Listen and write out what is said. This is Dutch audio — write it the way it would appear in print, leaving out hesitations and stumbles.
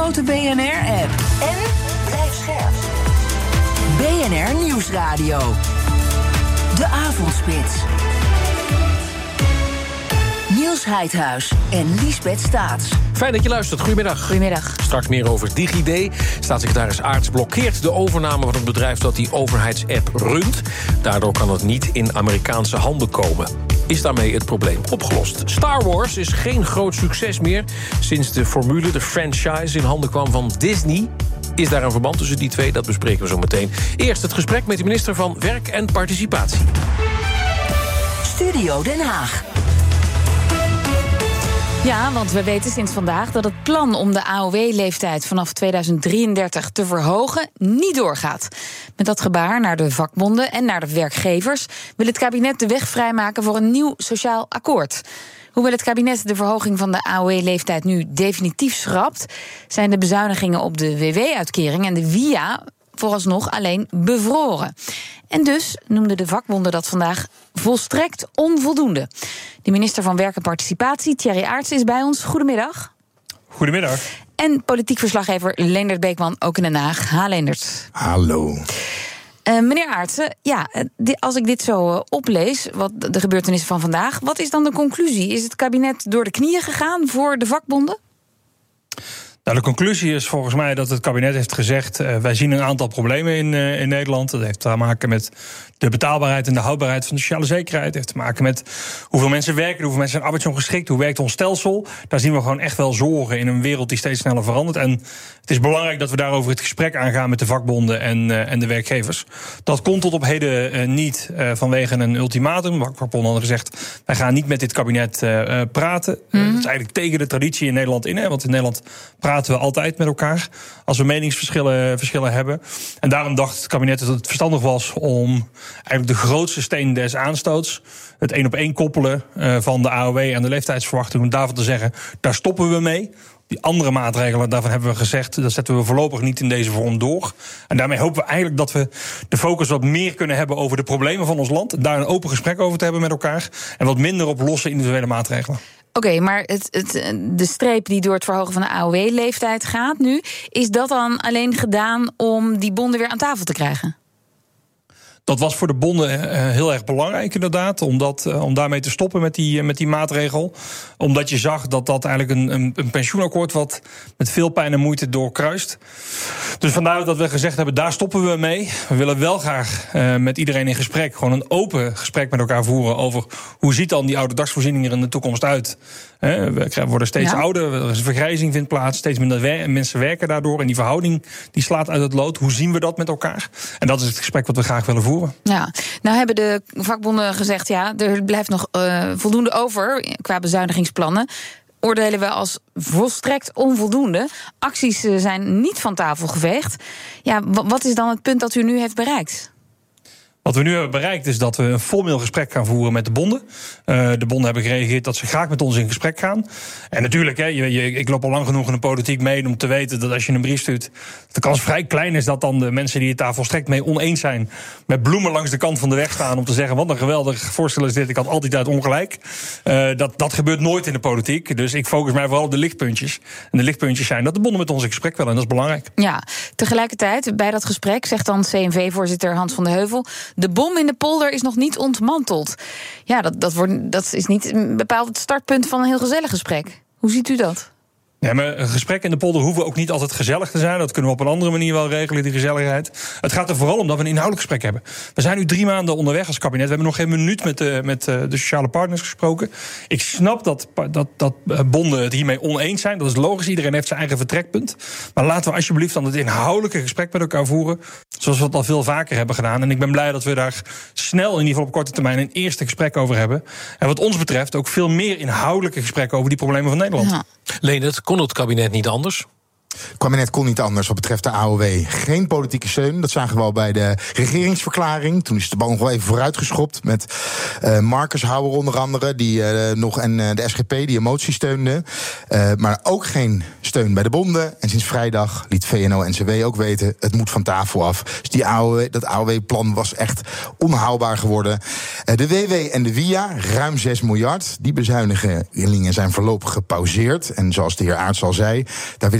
grote BNR-app. En blijf scherp. BNR Nieuwsradio. De Avondspits. Niels Heidhuis en Liesbeth Staats. Fijn dat je luistert. Goedemiddag. Goedemiddag. Straks meer over DigiD. Staatssecretaris Aerts blokkeert de overname van het bedrijf dat die overheidsapp runt. Daardoor kan het niet in Amerikaanse handen komen. Is daarmee het probleem opgelost? Star Wars is geen groot succes meer sinds de formule, de franchise, in handen kwam van Disney. Is daar een verband tussen die twee? Dat bespreken we zo meteen. Eerst het gesprek met de minister van Werk en Participatie. Studio Den Haag. Ja, want we weten sinds vandaag dat het plan om de AOW-leeftijd vanaf 2033 te verhogen niet doorgaat. Met dat gebaar naar de vakbonden en naar de werkgevers wil het kabinet de weg vrijmaken voor een nieuw sociaal akkoord. Hoewel het kabinet de verhoging van de AOW-leeftijd nu definitief schrapt, zijn de bezuinigingen op de WW-uitkering en de WIA vooralsnog alleen bevroren. En dus noemden de vakbonden dat vandaag volstrekt onvoldoende. De minister van Werk en Participatie, Thierry Aerts, is bij ons. Goedemiddag. Goedemiddag. En politiek verslaggever Leendert Beekman, ook in Den Haag. Ha, Leendert. Hallo. Meneer Aertsen, ja, als ik dit zo oplees, wat de gebeurtenissen van vandaag, wat is dan de conclusie? Is het kabinet door de knieën gegaan voor de vakbonden? Nou, de conclusie is volgens mij dat het kabinet heeft gezegd, wij zien een aantal problemen in Nederland. Dat heeft te maken met de betaalbaarheid en de houdbaarheid van de sociale zekerheid. Het heeft te maken met hoeveel mensen werken, hoeveel mensen zijn arbeidsongeschikt, hoe werkt ons stelsel. Daar zien we gewoon echt wel zorgen in een wereld die steeds sneller verandert. En het is belangrijk dat we daarover het gesprek aangaan met de vakbonden en de werkgevers. Dat kon tot op heden niet vanwege een ultimatum. Vakbonden hadden gezegd, wij gaan niet met dit kabinet praten. Dat is eigenlijk tegen de traditie in Nederland in. Want in Nederland praten we altijd met elkaar als we meningsverschillen hebben. En daarom dacht het kabinet dat het verstandig was om eigenlijk de grootste steen des aanstoots, het 1-op-1 koppelen van de AOW en de leeftijdsverwachting, om daarvan te zeggen, daar stoppen we mee. Die andere maatregelen, daarvan hebben we gezegd, dat zetten we voorlopig niet in deze vorm door. En daarmee hopen we eigenlijk dat we de focus wat meer kunnen hebben over de problemen van ons land, daar een open gesprek over te hebben met elkaar en wat minder op losse individuele maatregelen. Oké, maar de streep die door het verhogen van de AOW-leeftijd gaat nu, is dat dan alleen gedaan om die bonden weer aan tafel te krijgen? Dat was voor de bonden heel erg belangrijk inderdaad, om daarmee te stoppen met die maatregel. Omdat je zag dat eigenlijk een pensioenakkoord wat met veel pijn en moeite doorkruist. Dus vandaar dat we gezegd hebben, daar stoppen we mee. We willen wel graag met iedereen in gesprek, gewoon een open gesprek met elkaar voeren over hoe ziet dan die ouderdagsvoorziening er in de toekomst uit. We worden steeds ouder, er is een vergrijzing vindt plaats, steeds minder mensen werken daardoor en die verhouding die slaat uit het lood. Hoe zien we dat met elkaar? En dat is het gesprek wat we graag willen voeren. Ja, nou hebben de vakbonden gezegd, ja, er blijft nog voldoende over qua bezuinigingsplannen. Oordelen we als volstrekt onvoldoende. Acties zijn niet van tafel geveegd. Ja, wat is dan het punt dat u nu heeft bereikt? Wat we nu hebben bereikt is dat we een formeel gesprek gaan voeren met de bonden. De bonden hebben gereageerd dat ze graag met ons in gesprek gaan. En natuurlijk, ik loop al lang genoeg in de politiek mee om te weten dat als je een brief stuurt, de kans vrij klein is dat dan de mensen die het daar volstrekt mee oneens zijn, met bloemen langs de kant van de weg staan om te zeggen, wat een geweldig voorstel is dit, ik had altijd uit ongelijk. Dat gebeurt nooit in de politiek. Dus ik focus mij vooral op de lichtpuntjes. En de lichtpuntjes zijn dat de bonden met ons in gesprek willen. En dat is belangrijk. Ja, tegelijkertijd, bij dat gesprek zegt dan CNV-voorzitter Hans van de Heuvel, de bom in de polder is nog niet ontmanteld. Ja, dat is niet bepaald het startpunt van een heel gezellig gesprek. Hoe ziet u dat? Ja, maar een gesprek in de polder hoeven ook niet altijd gezellig te zijn. Dat kunnen we op een andere manier wel regelen, die gezelligheid. Het gaat er vooral om dat we een inhoudelijk gesprek hebben. We zijn nu 3 maanden onderweg als kabinet. We hebben nog geen minuut met de sociale partners gesproken. Ik snap dat bonden het hiermee oneens zijn. Dat is logisch, iedereen heeft zijn eigen vertrekpunt. Maar laten we alsjeblieft dan het inhoudelijke gesprek met elkaar voeren, zoals we het al veel vaker hebben gedaan. En ik ben blij dat we daar snel, in ieder geval op korte termijn, een eerste gesprek over hebben. En wat ons betreft ook veel meer inhoudelijke gesprekken over die problemen van Nederland. Ja. Leendert, kon het kabinet niet anders? Het kabinet kon niet anders wat betreft de AOW. Geen politieke steun, dat zagen we al bij de regeringsverklaring. Toen is de bal nog wel even vooruitgeschopt met Marcus Houwer onder andere, die en de SGP die een motie steunde. Maar ook geen steun bij de bonden. En sinds vrijdag liet VNO-NCW ook weten, het moet van tafel af. Dus dat AOW-plan was echt onhaalbaar geworden. De WW en de WIA, ruim 6 miljard. Die bezuinigingen zijn voorlopig gepauzeerd. En zoals de heer Aerts al zei, daar